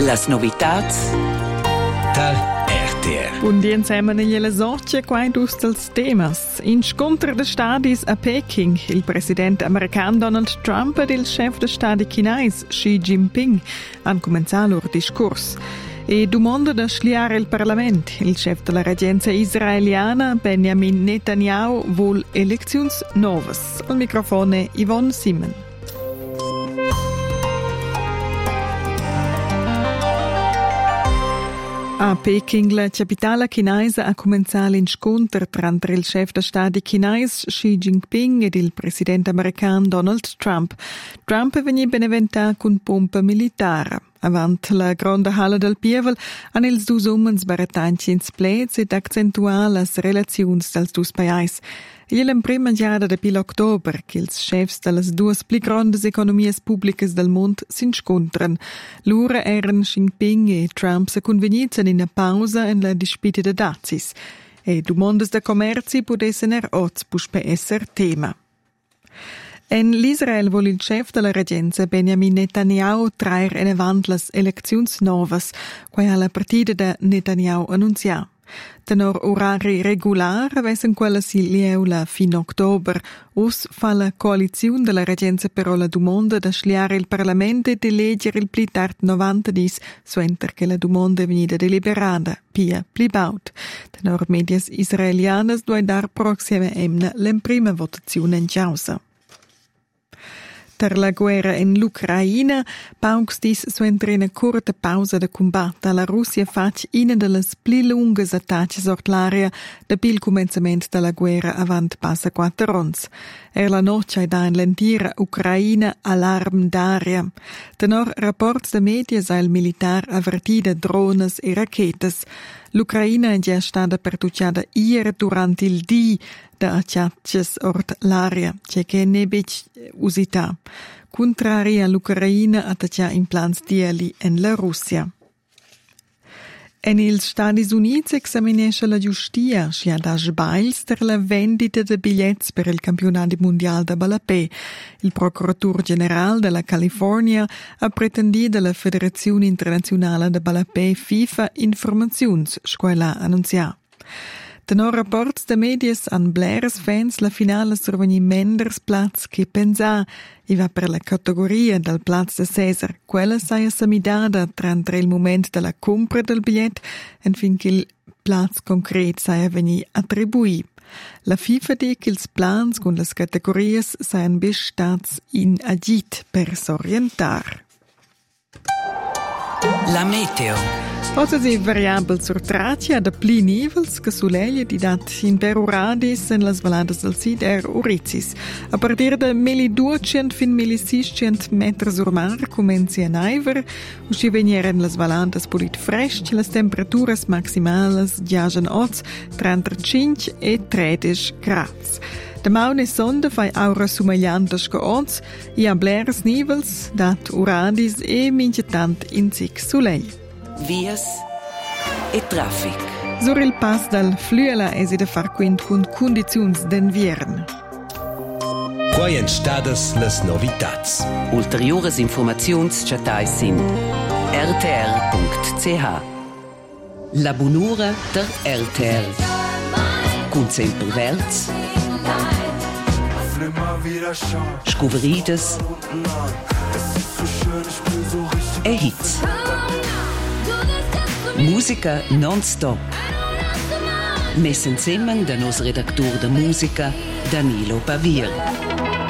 Las novitats tal RTR. Buon dia insieme negli esorci qua in dustels temas. In scontro de stadis a Peking, il presidente americano Donald Trump ed il chef de stadi chinese Xi Jinping han cominciato il loro discorso. E domanda da sliare il Parlamento. Il chef della reggenza israeliana, Benjamin Netanyahu, vuol elezioni nuove. Al microfono Yvonne Simon. A Peking, la capitale chinese, ha cominciato l'incontro tra il chef de Stati chinese Xi Jinping ed il presidente americano Donald Trump. Trump è venuto beneventato con pompa militare. Avanti la grande halla del Pievel hanno ils dus umens baratanci in splets ed accentuare le relazioni dels dus paesi. Il è la prima giornata de pil-october che ils chefs delle due più grandi economie pubbliche del mondo si incontrano. Loro erano Jinping e Trump se convenivano in una pausa in la dispute de dazis. E domande de commerci potessero oggi per essere tema. En l'Israel vuol il chef della reggenza Benjamin Netanyahu traer in avanti le elezioni nuove, quai alla partita de Netanyahu annunzià. Tenor orari regular avessero quella si lieula fin october. Us fa la coalizione della reggenza però la domanda da sliare il Parlamento e di leggere il pli tard 90 dis, suenter che la domanda venida deliberata, pia pli baut. Tenor medias israelianas due dar proxima emna l'imprima votazione in causa. Per la guerra in l'Ucraina, paucs dis suentra una corta pausa de combatta. La Russia fac una delle più lunghe attacchi sort l'aria dopo il cominciamento della guerra avanti passa 4 anni. La noce da in l'intera Ucraina allarm d'aria. Tenor rapporti de media sa il militar avvertida drones e rachetes. L'Ucraina è già stata pertucciata ieri durante il dì da acciacces ort l'aria, c'è che ne bec usità. Contraria all'Ucraina attaccia in plans dieli in la Russia. En ils Stati Uniti examinesce la giustia sia da sbails per la vendita de biglietti per il campionato mondiale da balapé. Il procuratore generale della California ha pretendido dalla Federazione Internazionale de balapé FIFA informazioni, scuola annunzià. Tenor rapports de medias an bleres fans la finale survegni menders plats che pensa i va per la categoria del plats de Cesar. Quella saia samidada tra il momento della compra del biglietto e finché il plats concret saia veni attribuì. La FIFA dice che ils plans con las categorias saian bis stats in agit per s'orientar. La meteo. Oggi variabile sur Tracia da pli nivels che suleglia di dat in Peruradis en las valadas del Sid Urizis. A partir de 1200 fin 1600 metri sur mar comenzi a naiver, usci venieren las valadas polit fresc, las temperaturas maximales giagen oz 35 e 30 grads. De maune sonde fai aura sumagliantas che oz, i a bleres nivels, dat Uradis e mincetant in sic suleglia. Vias e traffic. Sur il pass dal Flüela esi da far quint con condizioni d'invierno. Quai en stadas las novitats. Ulteriores informazions chatai sin rtr.ch. La bunura der RTR. Cun sempre verts. Scuverides. E hits. Musica non-stop. Messen insieme da nos redaktor de musica Danilo Pavir.